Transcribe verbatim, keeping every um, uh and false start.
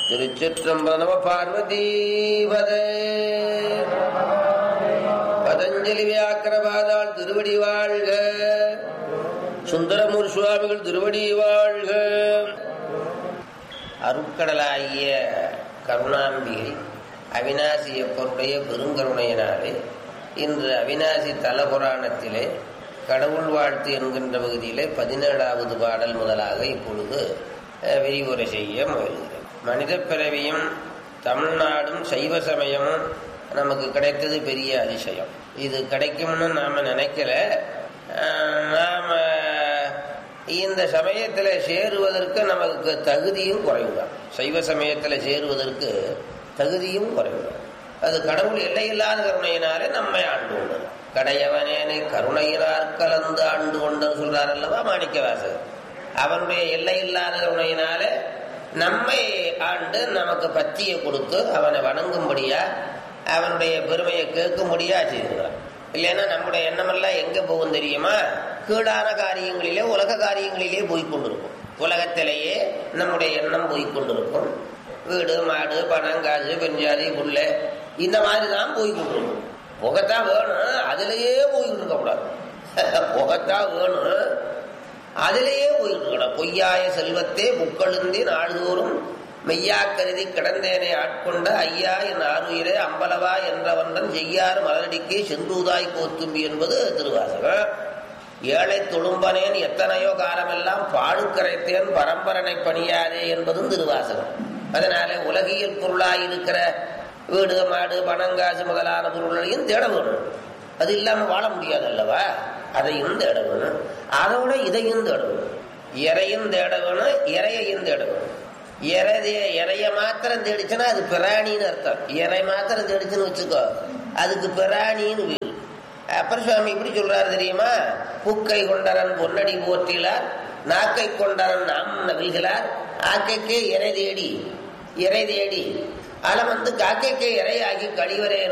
திருச்சிற்றம்பலம். நம பார்வதீபதே. பதஞ்சலி வியாக்கிரபாதாள் திருவடி வாழ்க. சுந்தரமூர் சுவாமிகள் திருவடி வாழ்க. அருட்கடலாகிய கருணாம்பிகை அவிநாசியப்பருடைய பெருங்கருணையினாலே இன்று அவிநாசி தல புராணத்திலே கடவுள் வாழ்த்து என்கின்ற பகுதியிலே பதினேழாவது பாடல் முதலாக இப்பொழுது விரிவுரை செய்ய முயல்கிறேன். மனித பிறவியும் தமிழ்நாடும் சைவ சமயமும் நமக்கு கிடைத்தது பெரிய அதிசயம். இது கிடைக்கும்னு நாம நினைக்கல. நாம இந்த சமயத்தில் சேருவதற்கு நமக்கு தகுதியும் குறைவுதான். சைவ சமயத்தில் சேருவதற்கு தகுதியும் குறைவுதான். அது கடவுள் எல்லையில்லாத கருணையினாலே நம்மை ஆண்டு கொண்டது. கடையவனேனை கருணையினார் கலந்து ஆண்டு கொண்டன்னு சொல்றார் அல்லவா மாணிக்கவாசகர். அவனுடைய எல்லையில்லாத கருணையினாலே நம்மை ஆண்டு நமக்கு பத்தியை கொடுத்து அவனை வணங்கும்படியா அவனுடைய பெருமையை கேட்கும்படியா செய்கிறான். இல்லைன்னா நம்முடைய எண்ணமெல்லாம் எங்க போகும் தெரியுமா? கீழான காரியங்களிலே உலக காரியங்களிலே போய்கொண்டிருக்கும். உலகத்திலேயே நம்முடைய எண்ணம் போய்கொண்டிருக்கும். வீடு மாடு பணம் காசு பெஞ்சாதி புள்ள இந்த மாதிரிதான் போய்கொண்டிருக்கும். புகத்தான் வேணும், அதுலேயே போய்கிட்டு இருக்கக்கூடாது. புகத்தான் வேணும், அதிலேயே போயிட்டு இருக்கணும். பொய்யாய செல்வத்தே புக்கழுந்தி நாள்தோறும் மெய்யா கருதி கிடந்தேனை ஆட்கொண்ட ஐயா என் ஆறுயிரே அம்பலவா என்றவன்றன் செய்யாறு மலரடிக்கே செந்தூதாய் கோத்தும்பி என்பது திருவாசகம். ஏழை தொழும்பனேன் எத்தனையோ காலமெல்லாம் பாடுக்கரைத்தேன் பரம்பரனை பணியாதே என்பதும் திருவாசகம். அதனால உலகியல் பொருளாய் இருக்கிற வீடு மாடு பணங்காசு முதலான பொருளையும் தேட வேணும். அது இல்லாம வாழ முடியாது அல்லவா? அதையும் தேட வேணும். அதோட இதையும் தேட வேணும். இறையும் தேட வேணும், இறையையும் தேட வேணும். இறைய இறைய மாத்திரம் தேடிச்சுன்னா அது பிராணின்னு அர்த்தம். இறை மாத்திரம் தேடிச்சுன்னு வச்சுக்கோ, அதுக்கு பிராணின்னு வீடு. அப்புறம் சுவாமி இப்படி சொல்றாரு தெரியுமா? புக்கை கொண்டரன் பொன்னடி போற்றிலார், நாக்கை கொண்டரன் நாம் நவில்கிறார், ஆக்கைக்கே இறை தேடி இறை தேடி அலம் வந்து காக்கைக்கே இறையாகி கழிவரே